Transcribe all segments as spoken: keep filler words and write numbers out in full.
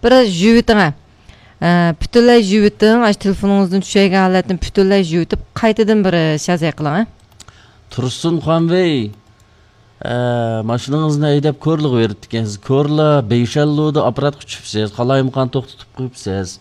Biraz jüvitine. Bütünlay jüvitin, aş telefonunuzun düşeygen halatını bütünlay jüvitip qaytadan bir şazay qılan. Tursun Xanbey, maşınыңызны әйдәп көрлік веріп декенсіз. Көрлі бейшәллуды аппарат күчіпсіз, қалайым қан тоқтытып қойыпсіз.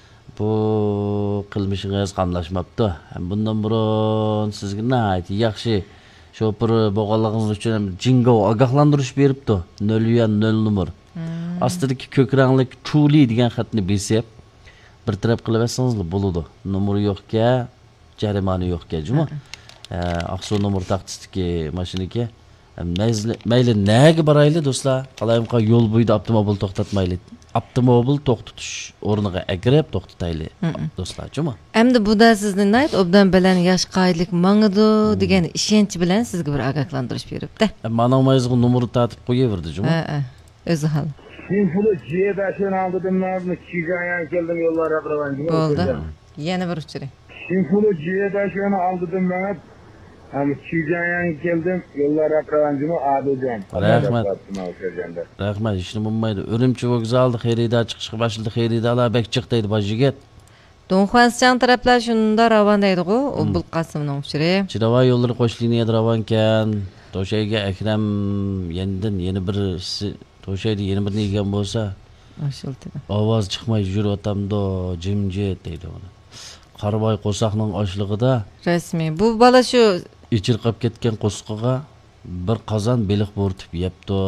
Бұл қылмышыңыз қамлашмапты. Бұндан бұрын сізге найты, яқшы шопыр боғалығыңыз үшін жингау ағақландырыш беріпті. нөл нөл нөмір. Астыдaki kökrənglik çuli degan xatni besib bir taraf qilib etsangiz bo'ladi. Nomeri yo'qka, jarimani yo'qka, juma. Aqso nomer taqtisdiki mashinaki mayli nega barayli do'stlar, qalayimqa yo'l bo'yida avtomobil to'xtatmayli. Avtomobil to'xtatish o'rniga agrab to'xtatayli do'stlar, juma. Endi bu da sizni nayt obdan bilan yosh qoidlik mangidi degan ishonch bilan sizga bir ogohlantirish beribdi. Mana mayizga nomer tatib qo'yaverdi, juma. Ha, o'zi hal. Sinfulu C'daşın aldım nazlı çiğayan geldim yollara kıran. Oldu. Yeni bir uçuri. Sinfulu C'daşın aldım ben. Ama çiğayan geldim yollara kıran cuma adıcan. Rahmat. Rahmat. İşte bulmaydı. Örümçü vokzaldı. Xeyrida çıkışıqı başladı. Xeyrida ala bek çıqtaydı bajiget. Don Juan taraflar şunda ravan deydi o. O bul Qasım'ın uçuri. Çirava yolları qo'sh liniyada ravankan. To'shayga Akram yeniden yeni bir To'shayda yeni bir negan bo'lsa, Ashultida. Ovoz chiqmay yuratamda, jimjit deydi uni. Qarboy qo'saqning oshlig'ida Rasmiy. Bu bola shu ichirqab ketgan qo'sqiga bir qozon beliq bo'rtib yepti.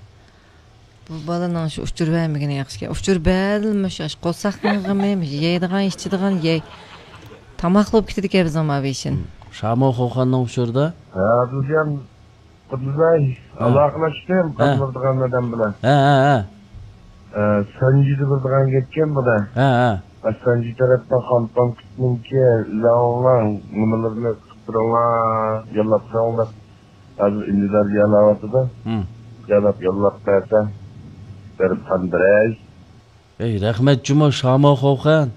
Bu balaning shu uchur vermegini yaxshi. Uchur berilmiş, aş qo'saqning g'imi, yeydigan, ichdigan, yey. Tamoq bo'lib ketdi ke biz ama beshin. Shamo Xo'xonning uchurda? Ha, bizam Kuduzay, Allah'laştım, kapılırdıgan adam bilen. Ha, ha, ha. Sancıdı bildiğen geçken bu da. Ha, ha. Sancı taraftan kampan kısmın ki, lağınlan, numaralarını kıptırına, yallapsağınlar. Hazır indiler yalavatı da. Yalap, yallap versen, verip tandıray. Ey, rahmet Cuma, Şamo Xo'xon.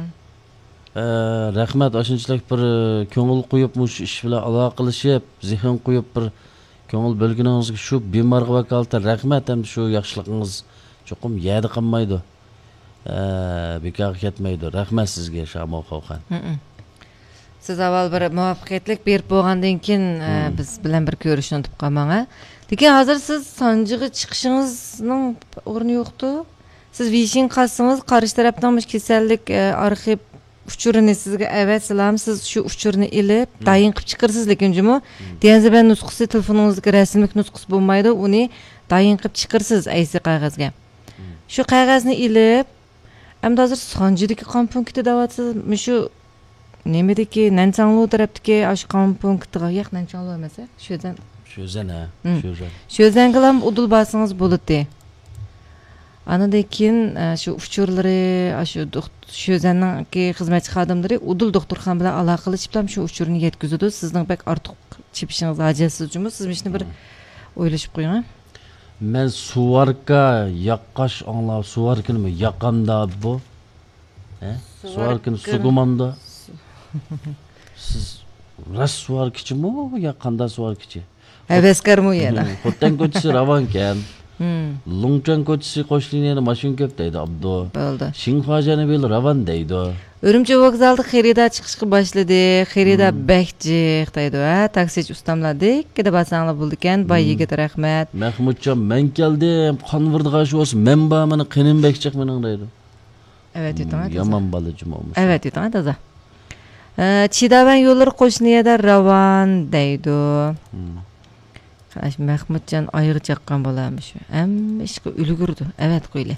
Rahmet, aşınçılık bir köngül qo'yibmuş, iş bilan aloqalashib, zehn qo'yib bir köngül bölgününgizga shu bemarga vakolata rahmat, ham shu yaxshiligingiz cho'qim yadi qilmaydi. Bekor ketmaydi. Rahmat sizga, Shamo Xo'xon. Siz avval bir muvaffaqiyatlik berib bo'lgandan keyin biz bilan bir ko'rishni unutib qolmang. Lekin hozir siz sanjiga chiqishingizning o'rni yo'qdi. Siz vishin qilsangiz, qarish tarafdan kasallik arxiv uçurunu sizge evet selam siz şu uçurunu ilip dayın qıp çıkırsız lekin cümü diyenze ben nuskusu telefonunuzdaki resimlik nuskusu bulmaydı onu dayın qıp çıkırsız aysi qağazga şu qağazni ilip hem de hazır sancıdaki kan punkti davatsız şu nemedeki Nanchanglu tarafdaki aş kan punktiga yaq Nanchanglu emese şözen şözen ha şözen şözen qılam udul basınız bulutti. Anadekin şu uçurları, şu şözenning ki xizmatchi xodimlari udul doktorxon bilan aloqalashib ham shu uçurni yetkazadi. Sizning bek ortiq chipishingiz ajalsiz jumi. Siz ishni bir o'ylashib qo'ying. Men suvarka yaqqash anglab suvarkini yaqamda bu. He? Suvarkini sugumanda. Siz ras suvarkichimi yaqanda suvarkichi? Heveskarmi yana. Xo'tan ko'chisi ravankan. Lungchang ko'chisi qo'sh liniyada mashin ko'p deydi Abdu. Bo'ldi. Shinxojani bil ravan deydi. Urumchi vokzalda xerida chiqishga boshladi. Xerida bekjiq deydi va taksichi ustamladik. Kida basanglar bo'ldi ekan. Boy yigit rahmat. Mahmudjon men keldim. Qonvirdiga shu o's men ba meni qinim bekchiq mening deydi. Evet yutan. Yaman balacım olmuş. Evet yutan taza. Çidavan yolları qo'shniyada ravan deydi. Qash Mahmudjon ayığı chaqqan bo'larmish. Hamma ishga ulgurdi. Evet qo'yli.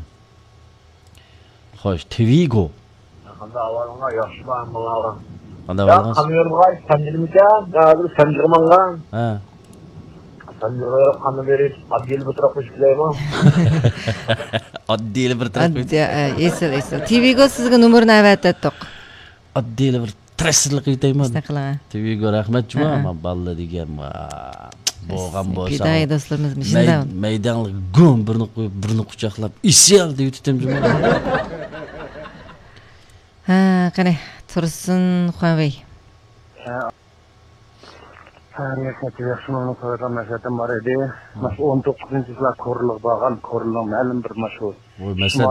Xo'sh, Twigo. Qanda avalga yaxshi bo'lgan bo'lar. Qanda bo'lgan? Ya kamyonga sanjirmikan, hozir sanjirmangan. Ha. Sanjirga qanday berib, adil bir taraf qo'shib qo'yaymi? Adil bir taraf. Esil esil. Twigo sizga nomerni avatdatdik. Adil bir treslik aytayman. Istaqlan. Twigo rahmat juma, men balla degan. Bo'lgan bo'lsa. Biday do'stlarimiz mishinda. Maydonlik gum birini qo'yib, birini quchoqlab, "Isel" deb yutim juma. Ha, qani, Tursun Xonbey. Ha. Hariyat yaxshimini ko'rgan mashatam bor edi. Mas o'n to'qqizinchi yillar ko'rilib bo'lgan, ko'rilgan ma'lum bir mashhur. Bu masala